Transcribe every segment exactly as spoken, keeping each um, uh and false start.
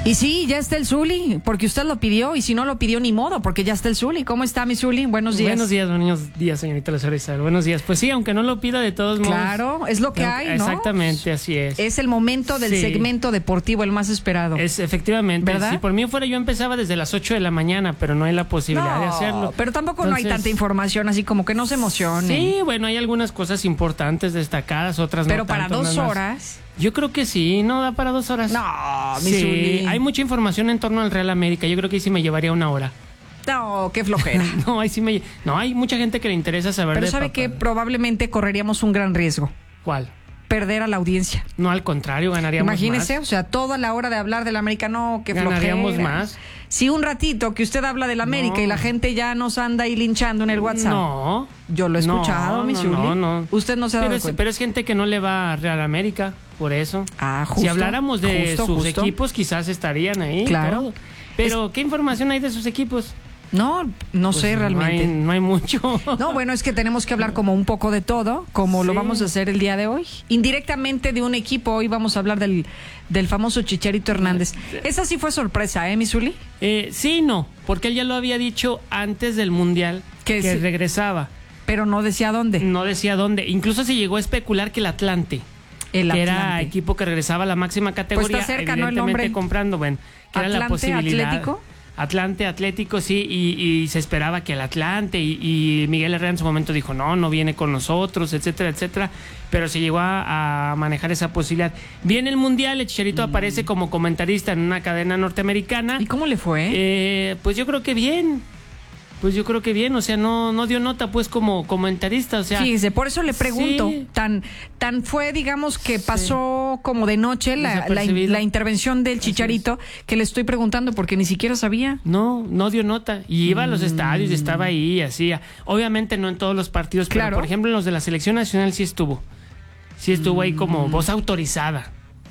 Y sí, ya está el Zuli, porque usted lo pidió, y si no lo pidió, ni modo, porque ya está el Zuli. ¿Cómo está, mi Zuli? Buenos días. Buenos días, buenos días, señorita Lucero Isabel. Buenos días. Pues sí, aunque no lo pida, de todos modos. Claro, es lo que hay, ¿no? Exactamente, así es. Es el momento del Sí. segmento deportivo, el más esperado. Es efectivamente. ¿Verdad? Si por mí fuera, yo empezaba desde las ocho de la mañana, pero no hay la posibilidad No, de hacerlo. pero tampoco Entonces, no hay tanta información, así como que no se emocionen. Sí, bueno, hay algunas cosas importantes, destacadas, otras Pero no para tanto, dos nada más. horas. Yo creo que sí, no da para dos horas. No, mi Sí, Zuli. hay mucha información en torno al Real América. Yo creo que ahí sí me llevaría una hora. No, qué flojera. No, ahí sí me. No, hay mucha gente que le interesa saber. Pero de ¿sabe papá. qué? Probablemente correríamos un gran riesgo. ¿Cuál? Perder a la audiencia. No, al contrario, ganaríamos Imagínese, más. o sea, toda la hora de hablar del América, no, qué flojera. Ganaríamos más. Si un ratito que usted habla del América No. y la gente ya nos anda ahí linchando en el WhatsApp. No. Yo lo he escuchado, no, mi no, Zuli. no, no. Usted no se ha pero dado es, cuenta. pero es gente que no le va a Real América, por eso. Ah, justo. Si habláramos de justo, sus justo. equipos, quizás estarían ahí. Claro. todo. Pero, ¿qué información hay de sus equipos? No, no Pues sé realmente. No hay, no hay mucho. No, bueno, es que tenemos que hablar como un poco de todo, como lo Sí. vamos a hacer el día de hoy. Indirectamente de un equipo, hoy vamos a hablar del, del famoso Chicharito Hernández. Esa sí fue sorpresa, ¿eh, mi Zuli? Eh, sí, no, porque él ya lo había dicho antes del Mundial Que que sí. regresaba. Pero no decía dónde. No decía dónde. Incluso se llegó a especular que el Atlante, El que era Atlante. equipo que regresaba a la máxima categoría, Pues está cerca, ¿no? El evidentemente nombre. comprando, bueno, que era la Atlante, posibilidad. Atlético. Atlante, Atlético, sí, y, y se esperaba que el Atlante, y, y Miguel Herrera en su momento dijo, no, no viene con nosotros, etcétera, etcétera, pero se llegó a, a manejar esa posibilidad. Viene el Mundial, el Chicharito mm. aparece como comentarista en una cadena norteamericana. ¿Y cómo le fue? Eh, pues yo creo que bien. Pues yo creo que bien, o sea, no, no dio nota pues como comentarista, o sea. Fíjese, por eso le pregunto, sí. tan, tan fue, digamos, que Sí. pasó como de noche la, la, Desapercibido. la intervención del Chicharito, que le estoy preguntando porque ni siquiera sabía. No, no dio nota. Y iba a los estadios, estaba ahí, así. Obviamente no en todos los partidos, pero Claro. por ejemplo en los de la selección nacional sí estuvo. Sí estuvo ahí como voz autorizada.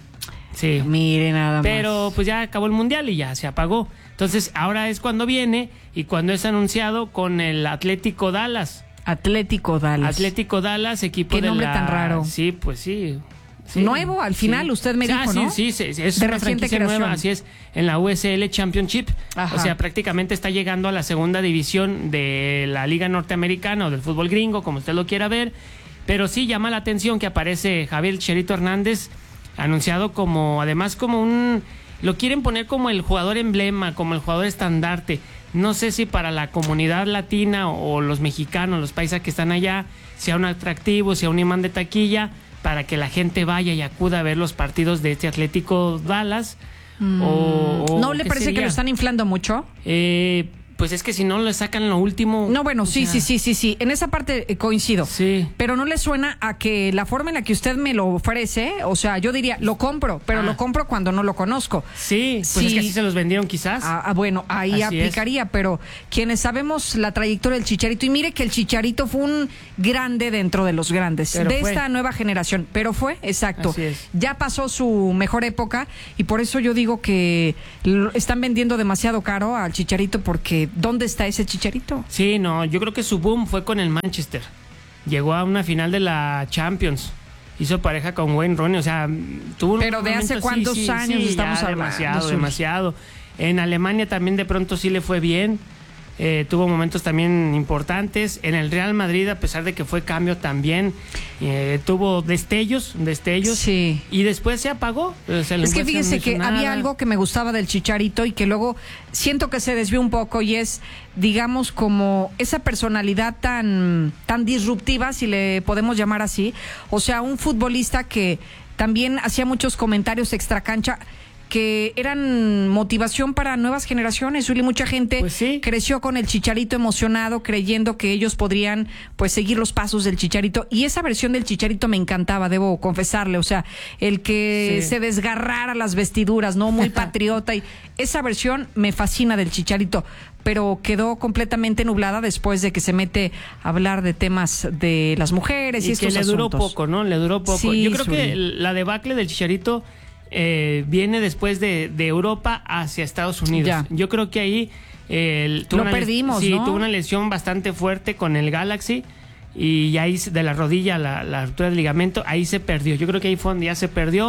Sí. Mire nada más. Pero pues ya acabó el mundial y ya se apagó. Entonces ahora es cuando viene y cuando es anunciado con el Atlético Dallas. Atlético Dallas. Atlético Dallas, equipo Qué de nombre la... tan raro. Sí, pues sí. Sí, Nuevo, al final, usted me Ah, dijo, sí, ¿no? Sí, sí, sí, es De una reciente franquicia creación. nueva, así es, en la U S L Championship. Ajá. O sea, prácticamente está llegando a la segunda división de la Liga Norteamericana o del fútbol gringo, como usted lo quiera ver. Pero sí llama la atención que aparece Javier Chicharito Hernández, anunciado como, además como un... Lo quieren poner como el jugador emblema, como el jugador estandarte. No sé si para la comunidad latina o, o los mexicanos, los paisas que están allá, sea un atractivo, sea un imán de taquilla, para que la gente vaya y acuda a ver los partidos de este Atlético Dallas. Mm, o, o ¿No le ¿qué parece sería? que lo están inflando mucho? Eh, pues es que si no le sacan lo último... No, bueno, o sí, sea, sí, sí, sí, sí. En esa parte eh, coincido. Sí. Pero no le suena a que la forma en la que usted me lo ofrece, o sea, yo diría, lo compro, pero Ah. lo compro cuando no lo conozco. Sí, pues Sí. es que así se los vendieron quizás. Ah, ah, bueno, ahí Así aplicaría, pero quienes sabemos la trayectoria del Chicharito, y mire que el Chicharito fue un grande dentro de los grandes, Pero de fue. esta nueva generación, pero fue, exacto. Así es. Ya pasó su mejor época y por eso yo digo que lo están vendiendo demasiado caro al Chicharito, porque ¿dónde está ese Chicharito? Sí, no, yo creo que su boom fue con el Manchester. Llegó a una final de la Champions. Hizo pareja con Wayne Rooney, o sea, tuvo un Pero ¿de hace momento- cuántos sí, sí, años sí, estamos ya hablando, demasiado, Zuli? demasiado. En Alemania también de pronto sí le fue bien. Eh, tuvo momentos también importantes. En el Real Madrid, a pesar de que fue cambio también, eh, tuvo destellos, destellos. Sí. Y después se apagó. O sea, el Es que West Ham fíjese no hizo que nada. había algo que me gustaba del Chicharito y que luego siento que se desvió un poco, y es, digamos, como esa personalidad tan, tan disruptiva, si le podemos llamar así. O sea, un futbolista que también hacía muchos comentarios extracancha que eran motivación para nuevas generaciones. Zuli, mucha gente Pues sí. creció con el Chicharito emocionado, creyendo que ellos podrían pues seguir los pasos del Chicharito, y esa versión del Chicharito me encantaba, debo confesarle, o sea, el que Sí. se desgarrara las vestiduras, no muy patriota, y esa versión me fascina del Chicharito, pero quedó completamente nublada después de que se mete a hablar de temas de las mujeres y, Y estos que le duró asuntos. poco, ¿no? Le duró poco. Sí, Yo creo Zuli. que la debacle del Chicharito eh, viene después de, de Europa hacia Estados Unidos. Ya. Yo creo que ahí eh, tuvo Lo una les- perdimos, sí, ¿no? tuvo una lesión bastante fuerte con el Galaxy, y ahí se- de la rodilla, la, la ruptura del ligamento, ahí se perdió. Yo creo que ahí fue donde ya se perdió.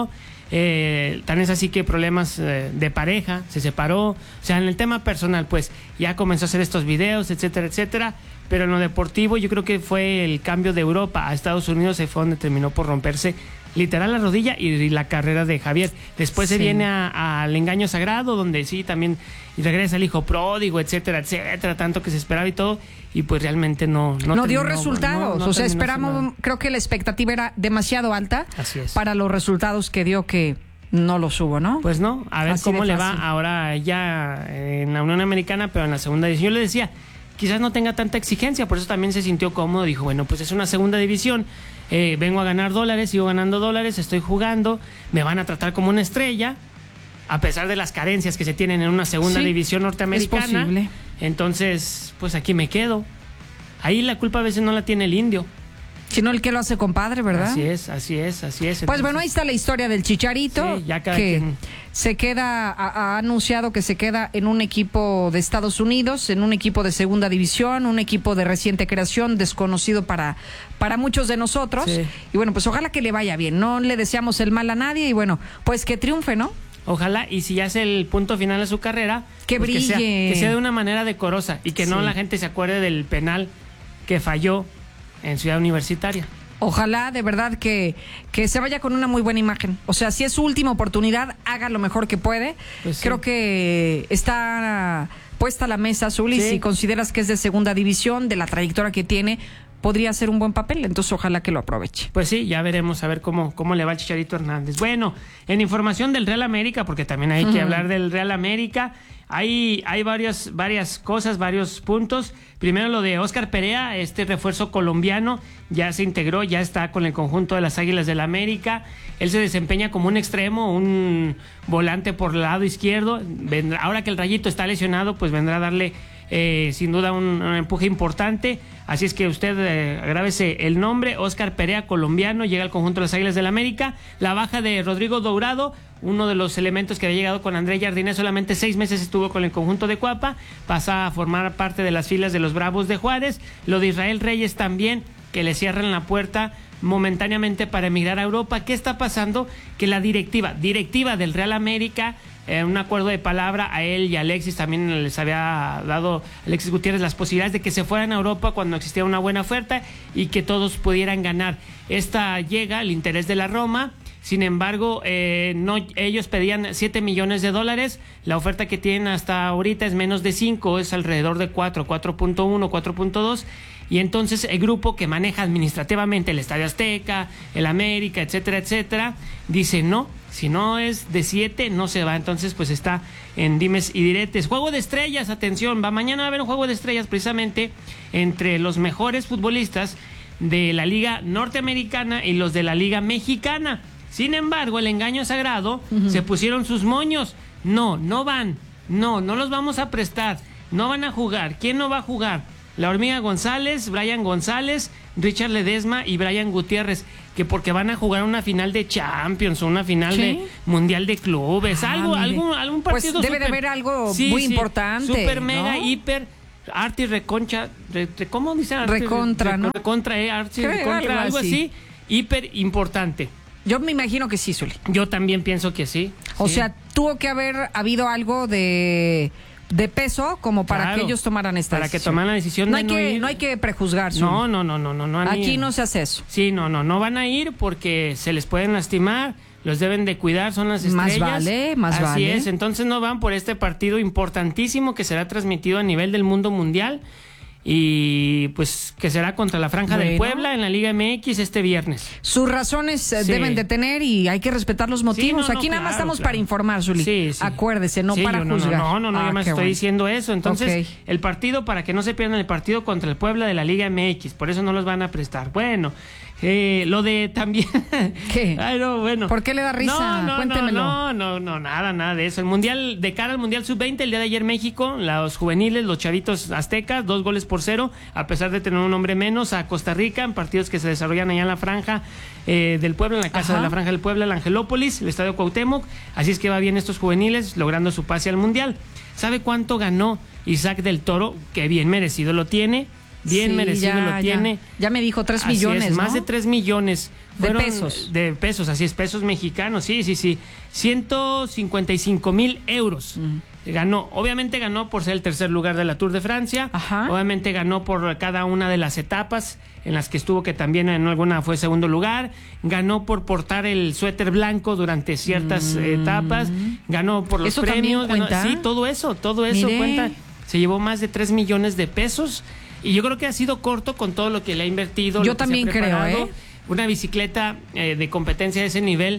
Eh, tan es así que problemas eh, de pareja, se separó, o sea, en el tema personal, pues ya comenzó a hacer estos videos, etcétera, etcétera. Pero en lo deportivo, yo creo que fue el cambio de Europa a Estados Unidos, ahí fue donde terminó por romperse literal la rodilla y, y la carrera de Javier. Después sí. se viene al engaño sagrado, donde sí también regresa el hijo pródigo, etcétera, etcétera, tanto que se esperaba y todo, y pues realmente no no, no dio resultados. No, no o sea, esperamos, nada. Creo que la expectativa era demasiado alta para los resultados que dio, que no los hubo, ¿no? Pues no, a ver Así cómo le va ahora ya en la Unión Americana, pero en la segunda división. Yo le decía, quizás no tenga tanta exigencia, por eso también se sintió cómodo, dijo, bueno, pues es una segunda división, eh, vengo a ganar dólares, sigo ganando dólares, estoy jugando, me van a tratar como una estrella, a pesar de las carencias que se tienen en una segunda sí, división norteamericana. Es posible. Entonces, pues aquí me quedo. Ahí la culpa a veces no la tiene el indio, sino el que lo hace compadre, ¿verdad? Así es, así es, así es. Entonces, pues bueno, ahí está la historia del Chicharito, sí, ya cada que quien... se queda, ha, ha anunciado que se queda en un equipo de Estados Unidos, en un equipo de segunda división, un equipo de reciente creación, desconocido para, para muchos de nosotros. Sí. Y bueno, pues ojalá que le vaya bien, no le deseamos el mal a nadie y bueno, pues que triunfe, ¿no? Ojalá, y si ya es el punto final de su carrera, que pues brille. Que sea, que sea de una manera decorosa y que sí. no la gente se acuerde del penal que falló en Ciudad Universitaria. Ojalá, de verdad, que, que se vaya con una muy buena imagen. O sea, si es su última oportunidad, haga lo mejor que puede. Pues sí. Creo que está puesta la mesa, Zuli, sí. si consideras que es de segunda división, de la trayectoria que tiene, podría ser un buen papel, entonces ojalá que lo aproveche. Pues sí, ya veremos a ver cómo, cómo le va al Chicharito Hernández. Bueno, en información del Real América, porque también hay uh-huh. que hablar del Real América, hay, hay varias, varias cosas, varios puntos. Primero lo de Óscar Perea, este refuerzo colombiano, ya se integró, ya está con el conjunto de las Águilas del América. Él se desempeña como un extremo, un volante por el lado izquierdo. Vendrá, ahora que el Rayito está lesionado, pues vendrá a darle eh, sin duda un, un empuje importante. Así es que usted eh, agrábese el nombre, Óscar Perea, colombiano, llega al conjunto de las Águilas del América. La baja de Rodrigo Dourado, uno de los elementos que había llegado con André Jardinés, solamente seis meses estuvo con el conjunto de Cuapa, pasa a formar parte de las filas de los Bravos de Juárez. Lo de Israel Reyes también, que le cierran la puerta momentáneamente para emigrar a Europa. ¿Qué está pasando? Que la directiva, directiva del Real América, eh, un acuerdo de palabra a él y a Alexis, también les había dado Alexis Gutiérrez las posibilidades de que se fueran a Europa cuando existía una buena oferta y que todos pudieran ganar. Esta llega el interés de la Roma. Sin embargo, eh, no, ellos pedían siete millones de dólares. La oferta que tienen hasta ahorita es menos de cinco, es alrededor de cuatro, cuatro punto uno, cuatro punto dos. Y entonces el grupo que maneja administrativamente el Estadio Azteca, el América, etcétera, etcétera, dice no, si no es de siete, no se va. Entonces, pues está en dimes y diretes. Juego de estrellas, atención, va mañana a haber un juego de estrellas precisamente entre los mejores futbolistas de la Liga Norteamericana y los de la Liga Mexicana. Sin embargo, el engaño sagrado, uh-huh. se pusieron sus moños. No, no van. No, no los vamos a prestar. No van a jugar. ¿Quién no va a jugar? La Hormiga González, Brian González, Richard Ledesma y Brian Gutiérrez, que porque van a jugar una final de Champions o una final ¿sí? de Mundial de Clubes. Ah, algo, algún, algún partido. Pues debe super, de haber algo sí, muy sí, importante. Super, mega, ¿no? hiper. Arti Reconcha. Re, re, ¿Cómo dice Arti? Recontra, re, ¿no? Recontra, eh, Arti Recontra, algo, algo así. así. Hiper importante. Yo me imagino que sí, Zuli. Yo también pienso que sí. O sí. sea, tuvo que haber habido algo de, de peso como para claro, que ellos tomaran esta para decisión. Para que tomaran la decisión no de hay no que, ir. No hay que prejuzgar, Zuli. No, no, no, no, no, no. Aquí ni... no se hace eso. Sí, no, no, no van a ir porque se les pueden lastimar, los deben de cuidar, son las estrellas. Más vale, más Así vale. Así es, entonces no van por este partido importantísimo que será transmitido a nivel del mundo mundial. Y pues que será contra la Franja bueno. del Puebla en la Liga M X este viernes. Sus razones sí. deben de tener y hay que respetar los motivos. Sí, no, no, Aquí nada claro, más estamos claro. para informar, Zuli. Sí, sí. Acuérdese, no sí, para no, juzgar. No, no, no, ah, yo me estoy bueno. diciendo eso. Entonces, okay. el partido, para que no se pierdan el partido contra el Puebla de la Liga M X, por eso no los van a prestar. Bueno, eh, lo de también... ¿Qué? Ay, no, bueno. ¿Por qué le da risa? No, no, Cuéntemelo. No, no, no, nada, nada de eso. El Mundial, de cara al Mundial sub veinte, el día de ayer México, los juveniles, los chavitos aztecas, dos goles por cero, a pesar de tener un hombre menos, a Costa Rica, en partidos que se desarrollan allá en la Franja eh, del Puebla, en la casa Ajá. de la Franja del Puebla, el Angelópolis, el Estadio Cuauhtémoc. Así es que va bien estos juveniles, logrando su pase al Mundial. ¿Sabe cuánto ganó Isaac del Toro? Que bien merecido lo tiene. bien Sí, merecido ya, lo tiene. Ya, ya me dijo tres Así millones, es, ¿no? más de tres millones. De Fueron, pesos. De pesos, así es, pesos mexicanos, sí, sí, sí. ciento cincuenta y cinco mil euros. Uh-huh. Ganó, obviamente ganó por ser el tercer lugar de la Tour de Francia. Ajá. Obviamente ganó por cada una de las etapas en las que estuvo, que también en alguna fue segundo lugar. Ganó por portar el suéter blanco durante ciertas mm. etapas. Ganó por los ¿Eso premios. Ganó, sí, todo eso, todo eso Mire. cuenta. Se llevó más de tres millones de pesos. Y yo creo que ha sido corto con todo lo que le ha invertido. Yo lo que también se ha creo, ¿eh? Una bicicleta eh, de competencia de ese nivel,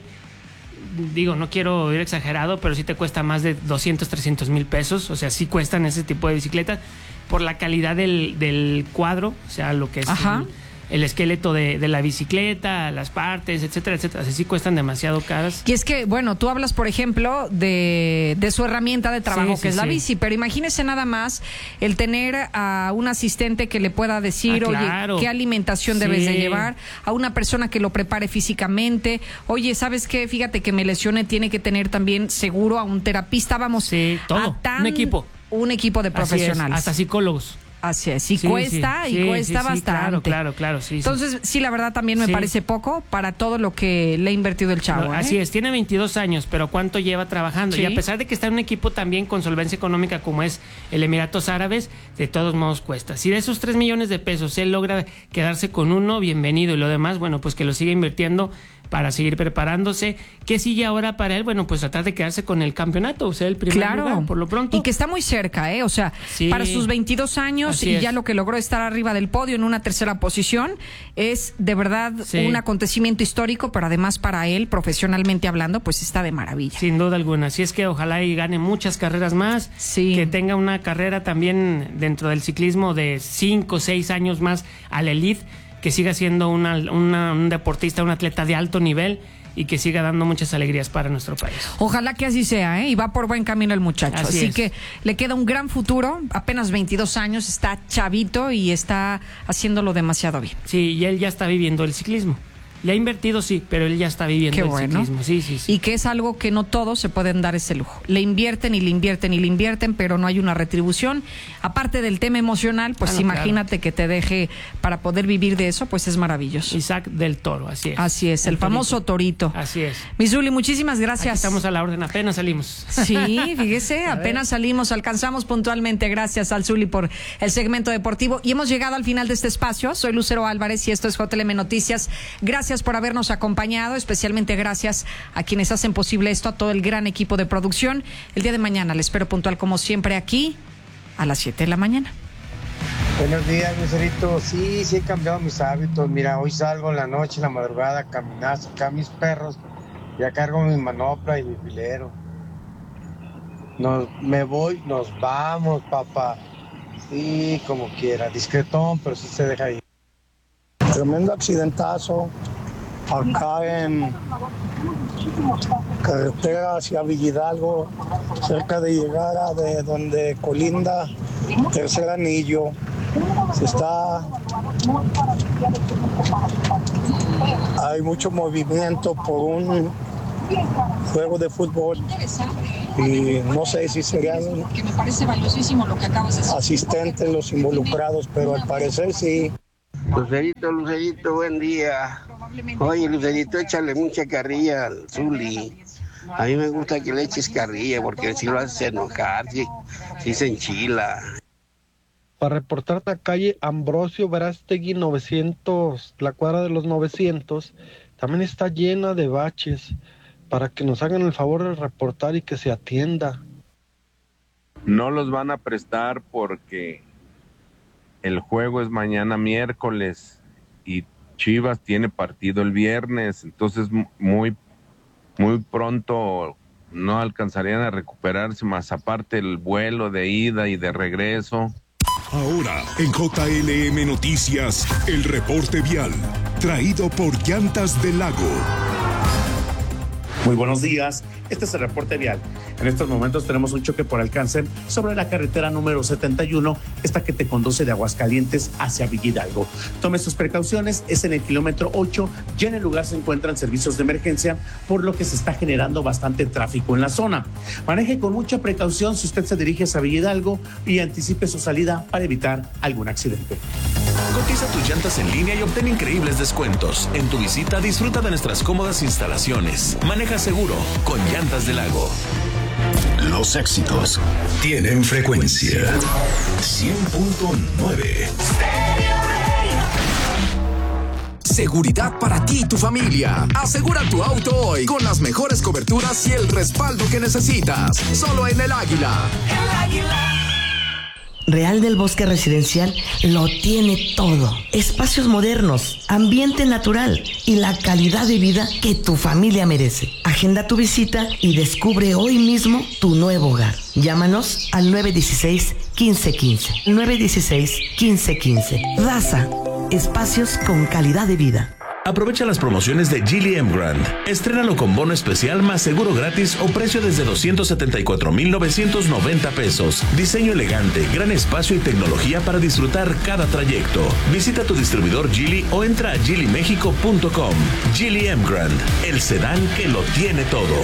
digo, no quiero ir exagerado, pero sí te cuesta más de doscientos, trescientos mil pesos. O sea, sí cuestan ese tipo de bicicletas por la calidad del, del cuadro, o sea, lo que es el, el esqueleto de, de la bicicleta, las partes, etcétera, etcétera. O sea, sí cuestan demasiado caras. Y es que, bueno, tú hablas, por ejemplo, de, de su herramienta de trabajo, sí, que sí, es la sí. bici, pero imagínese nada más el tener a un asistente que le pueda decir, ah, claro. oye, qué alimentación sí. debes de llevar, a una persona que lo prepare físicamente, oye, ¿sabes qué? Fíjate que me lesioné, tiene que tener también seguro a un terapista, vamos, sí, todo, a tan, un equipo. Un equipo de profesionales. Es, hasta psicólogos. Así es, y sí, cuesta, sí, y sí, cuesta sí, bastante. Claro, claro, claro, sí. Entonces, sí, sí la verdad también me sí. parece poco para todo lo que le ha invertido el chavo. No, ¿eh? Así es, tiene veintidós años, pero ¿cuánto lleva trabajando? Sí. Y a pesar de que está en un equipo también con solvencia económica como es el Emiratos Árabes, de todos modos cuesta. Si de esos tres millones de pesos él logra quedarse con uno, bienvenido, y lo demás, bueno, pues que lo siga invirtiendo para seguir preparándose. ¿Qué sigue ahora para él? Bueno, pues tratar de quedarse con el campeonato, o sea, el primer claro. lugar, por lo pronto. Y que está muy cerca, ¿eh? O sea, sí. para sus veintidós años Así y es. ya lo que logró estar arriba del podio en una tercera posición, es de verdad sí. un acontecimiento histórico, pero además para él, profesionalmente hablando, pues está de maravilla. Sin duda alguna. Así es que ojalá y gane muchas carreras más, sí. que tenga una carrera también dentro del ciclismo de cinco o seis años más a la elite, que siga siendo una, una, un deportista, un atleta de alto nivel y que siga dando muchas alegrías para nuestro país. Ojalá que así sea, ¿eh? Y va por buen camino el muchacho. Así, así es. que le queda un gran futuro, apenas veintidós años, está chavito y está haciéndolo demasiado bien. Sí, y él ya está viviendo el ciclismo. Le ha invertido, sí, pero él ya está viviendo Qué el bueno. ciclismo. Sí, sí, sí. Y que es algo que no todos se pueden dar ese lujo. Le invierten y le invierten y le invierten, pero no hay una retribución. Aparte del tema emocional, pues ah, no, imagínate claro. que te deje para poder vivir de eso, pues es maravilloso. Isaac del Toro, así es. Así es, el, el famoso torito. Así es. Mi Zuli, muchísimas gracias. Aquí estamos a la orden, apenas salimos. Sí, fíjese, apenas salimos, alcanzamos puntualmente. Gracias al Zuli por el segmento deportivo. Y hemos llegado al final de este espacio. Soy Lucero Álvarez y esto es J L M Noticias. Gracias por habernos acompañado. acompañado, especialmente gracias a quienes hacen posible esto, a todo el gran equipo de producción. El día de mañana les espero puntual como siempre aquí a las siete de la mañana. Buenos días, Lucerito. Sí, sí he cambiado mis hábitos. Mira, hoy salgo en la noche, en la madrugada, a caminar, sacar a mis perros. Ya cargo mi manopla y mi filero. Nos, me voy, nos vamos, papá. Sí, como quiera. Discretón, pero sí se deja ir. Tremendo accidentazo. Acá en carretera hacia Villhidalgo, cerca de llegar a de donde colinda Tercer Anillo. Se está... Hay mucho movimiento por un juego de fútbol y no sé si serían asistentes los involucrados, pero al parecer sí. Lucerito, Lucerito, buen día. Oye, Lucerito, échale mucha carrilla al Zuli. A mí me gusta que le eches carrilla porque si lo haces enojar, si, si se enchila. Para reportar la calle Ambrosio Verástegui novecientos, la cuadra de los novecientos, también está llena de baches, para que nos hagan el favor de reportar y que se atienda. No los van a prestar porque el juego es mañana miércoles y Chivas tiene partido el viernes, entonces muy, muy pronto no alcanzarían a recuperarse, más aparte el vuelo de ida y de regreso. Ahora en J L M Noticias, el reporte vial, traído por Llantas del Lago. Muy buenos días, este es el reporte vial. En estos momentos tenemos un choque por alcance sobre la carretera número setenta y uno, esta que te conduce de Aguascalientes hacia Villa Hidalgo. Tome sus precauciones, es en el kilómetro ocho, ya en el lugar se encuentran servicios de emergencia, por lo que se está generando bastante tráfico en la zona. Maneje con mucha precaución si usted se dirige hacia Villa Hidalgo y anticipe su salida para evitar algún accidente. Cotiza tus llantas en línea y obtén increíbles descuentos. En tu visita disfruta de nuestras cómodas instalaciones. Maneja seguro con Llantas del Lago. Los éxitos tienen frecuencia. cien punto nueve. Seguridad para ti y tu familia. Asegura tu auto hoy con las mejores coberturas y el respaldo que necesitas. Solo en El Águila. El Águila. Real del Bosque Residencial lo tiene todo. Espacios modernos, ambiente natural y la calidad de vida que tu familia merece. Agenda tu visita y descubre hoy mismo tu nuevo hogar. Llámanos al nueve uno seis, uno cinco uno cinco. nueve uno seis, uno cinco uno cinco. Raza, espacios con calidad de vida. Aprovecha las promociones de Geely Emgrand. Estrénalo con bono especial más seguro gratis o precio desde doscientos setenta y cuatro mil novecientos noventa pesos. Diseño elegante, gran espacio y tecnología para disfrutar cada trayecto. Visita tu distribuidor Geely o entra a geely mexico punto com. Geely Emgrand, el sedán que lo tiene todo.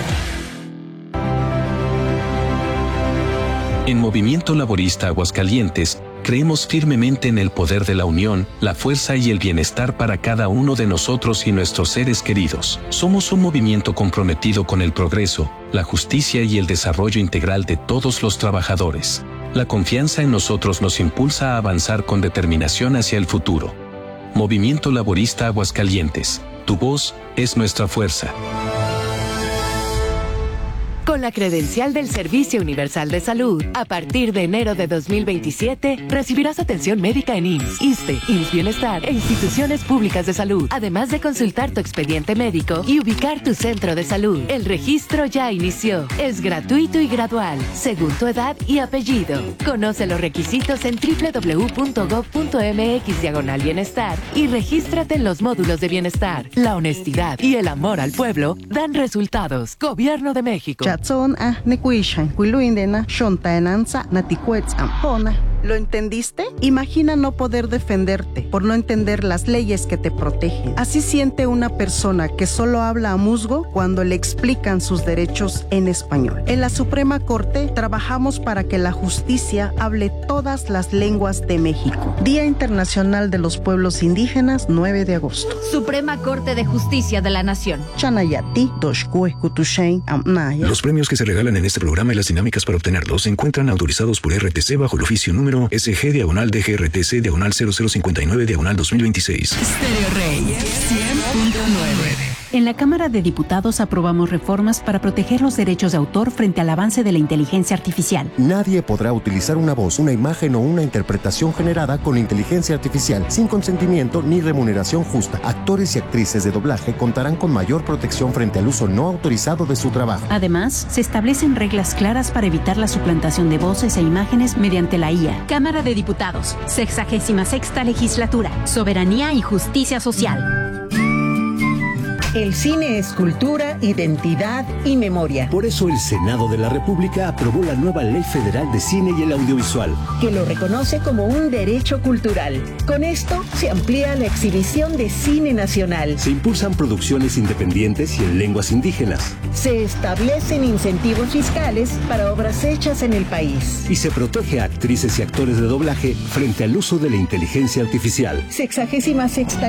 En Movimiento Laborista Aguascalientes, creemos firmemente en el poder de la unión, la fuerza y el bienestar para cada uno de nosotros y nuestros seres queridos. Somos un movimiento comprometido con el progreso, la justicia y el desarrollo integral de todos los trabajadores. La confianza en nosotros nos impulsa a avanzar con determinación hacia el futuro. Movimiento Laborista Aguascalientes. Tu voz es nuestra fuerza. Con la credencial del Servicio Universal de Salud, a partir de enero de dos mil veintisiete, recibirás atención médica en I M S S, ISSSTE, I M S S Bienestar e instituciones públicas de salud, además de consultar tu expediente médico y ubicar tu centro de salud. El registro ya inició. Es gratuito y gradual, según tu edad y apellido. Conoce los requisitos en doble u doble u doble u punto gob punto eme equis diagonal bienestar y regístrate en los módulos de bienestar. La honestidad y el amor al pueblo dan resultados. Gobierno de México. ¿Lo entendiste? Imagina no poder defenderte por no entender las leyes que te protegen. Así siente una persona que solo habla a musgo cuando le explican sus derechos en español. En la Suprema Corte trabajamos para que la justicia hable todas las lenguas de México. Día Internacional de los Pueblos Indígenas, nueve de agosto. Suprema Corte de Justicia de la Nación. Los premios que se regalan en este programa y las dinámicas para obtenerlos se encuentran autorizados por R T C bajo el oficio número S G diagonal D G R T C diagonal cero cero cincuenta y nueve diagonal dos mil veintiséis. Stereo Rey cien punto nueve. En la Cámara de Diputados aprobamos reformas para proteger los derechos de autor frente al avance de la inteligencia artificial. Nadie podrá utilizar una voz, una imagen o una interpretación generada con inteligencia artificial sin consentimiento ni remuneración justa. Actores y actrices de doblaje contarán con mayor protección frente al uso no autorizado de su trabajo. Además, se establecen reglas claras para evitar la suplantación de voces e imágenes mediante la I A. Cámara de Diputados, sexagésima sexta legislatura, soberanía y justicia social. El cine es cultura, identidad y memoria. Por eso el Senado de la República aprobó la nueva Ley Federal de Cine y el Audiovisual, que lo reconoce como un derecho cultural. Con esto se amplía la exhibición de cine nacional. Se impulsan producciones independientes y en lenguas indígenas. Se establecen incentivos fiscales para obras hechas en el país. Y se protege a actrices y actores de doblaje frente al uso de la inteligencia artificial. Sexagésima sexta